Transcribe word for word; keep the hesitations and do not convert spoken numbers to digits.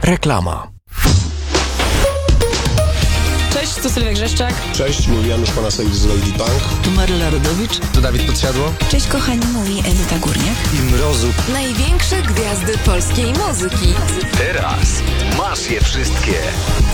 Reklama. Cześć, tu Sylwia Grzeszczak. Cześć, mój Janusz Panasewicz z Lady Punk. Tu Maryla Rodowicz. Tu Dawid Podsiadło. Cześć kochani moi, Edyta Górniak. I Mrozu. Największe gwiazdy polskiej muzyki. Teraz masz je wszystkie.